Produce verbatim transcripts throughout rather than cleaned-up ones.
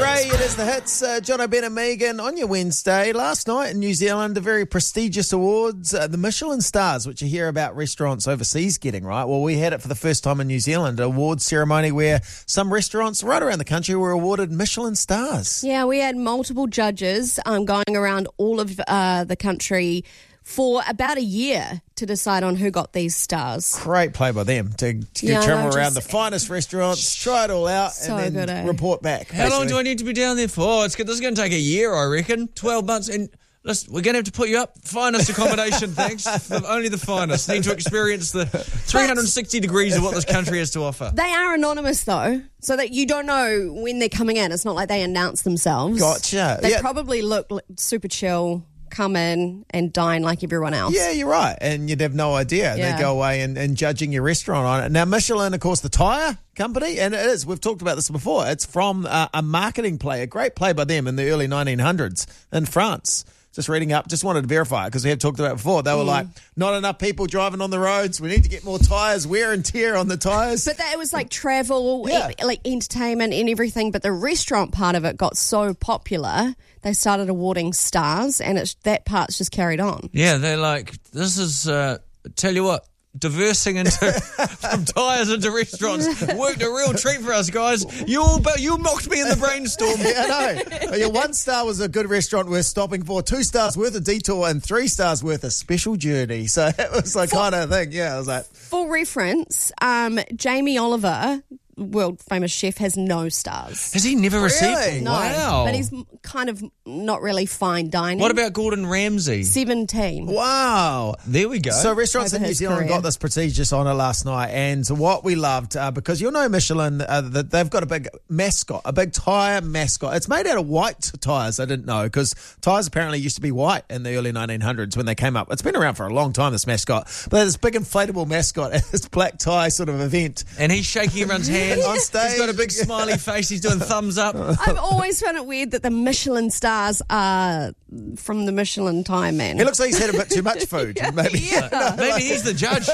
Ray, it is the hits. Uh, John O'Ben and Megan on your Wednesday. Last night in New Zealand, the very prestigious awards, uh, the Michelin stars, which you hear about restaurants overseas getting, right? Well, we had it for the first time in New Zealand, an awards ceremony where some restaurants right around the country were awarded Michelin stars. Yeah, we had multiple judges um, going around all of uh, the country for about a year to decide on who got these stars. Great play by them to, to Yeah, travel no, around just- the finest restaurants, try it all out, So and then good, eh? report back. How long basically. do I need to be down there for? Oh, it's, this is going to take a year, I reckon. twelve months. And listen, we're going to have to put you up. Finest accommodation, thanks. The- Only the finest. Need to experience the three hundred sixty degrees of what this country has to offer. They are anonymous, though, so that you don't know when they're coming in. It's not like they announce themselves. Gotcha. They Yeah. probably look li- super chill, come in and dine like everyone else. Yeah, you're right. And you'd have no idea. Yeah. They go away and, and judging your restaurant on it. Now, Michelin, of course, the tyre company, and it is, we've talked about this before, it's from uh, a marketing play, a great play by them in the early nineteen hundreds in France. Just reading up, just wanted to verify it because we have talked about it before. They were Mm. like, not enough people driving on the roads. We need to get more tyres, wear and tear on the tyres. But that, it was like travel, Yeah. e- like entertainment and everything. But the restaurant part of it got so popular, they started awarding stars, and it's, that part's just carried on. Yeah, they're like, this is, uh, tell you what, diversing into from tyres into restaurants worked a real treat for us, guys. You all, but you mocked me in the brainstorm. Yeah, I know. Your one star was a good restaurant worth stopping for, two stars worth a detour, and three stars worth a special journey. So it was like kind of thing. Yeah, I was like, For reference, um, Jamie Oliver, world famous chef, has no stars. Has he never received Really? them? No, Wow. but he's m- kind of not really fine dining. What about Gordon Ramsay? seventeen? wow. There we go. So restaurants Over in New his Zealand career. got this prestigious honour last night, and what we loved, uh, because you'll know Michelin, uh, that they've got a big mascot, a big tyre mascot. It's made out of white tyres, I didn't know, because tyres apparently used to be white in the early nineteen hundreds when they came up. It's been around for a long time, this mascot, but there's this big inflatable mascot at this black tie sort of event. and he's shaking everyone's hand On stage. He's got a big smiley face. He's doing thumbs up. I've always found it weird that the Michelin stars are from the Michelin Time Man. He looks like he's had a bit too much food, maybe. Yeah. Maybe he's the judge.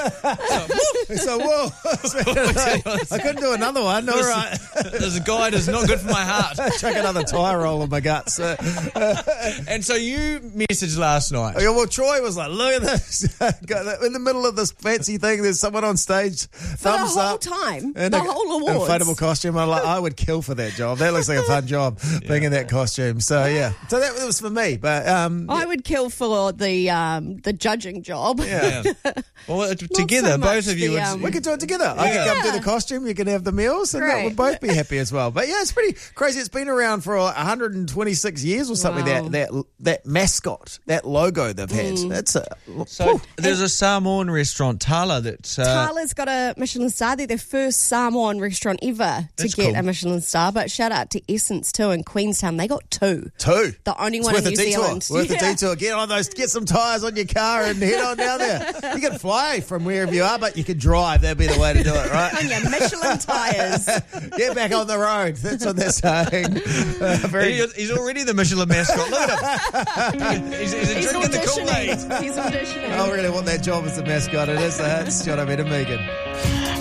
So, whoa, I couldn't do another one. All right. This guide is not good for my heart. Chuck another tyre roll in my guts. Uh, And so you messaged last night. Yeah, well, Troy was like, look at this. In the middle of this fancy thing, there's someone on stage, thumbs the whole up. time, in the a whole awards. Inflatable costume. I'm like, I would kill for that job. That looks like a fun job, being in that costume. So, yeah. So that was for me. But, um, I would kill for the um, the judging job. yeah. Yeah. Well, together, so much both of you the, would. um, We could do it together. I could come do the costume, you can have the meals, and that Great. would both be happy as well. But yeah, it's pretty crazy. It's been around for one hundred twenty-six years or something, Wow. that, that that mascot, that logo they've had. Mm. That's a... So there's a Samoan restaurant, Tala, that. Uh, Tala's got a Michelin star. They're the first Samoan restaurant ever to That's get cool. a Michelin star. But shout out to Essence too in Queenstown. They got two. Two. The only It's one worth in a New detour. Zealand. Worth Yeah. a detour. Get on those, get some tyres on your car and head on down there. You can fly from wherever you are, but you can drive. That'd be the way to do it, right? On your Michelin tyres. Get back on the road. That's what they're saying. Uh, very he- he's already the Michelin mascot. Look at him. He's, he's, He's drinking the Kool-Aid. auditioning. He's auditioning. I really want that job as a mascot. It is the hits. John O'Ben and Megan.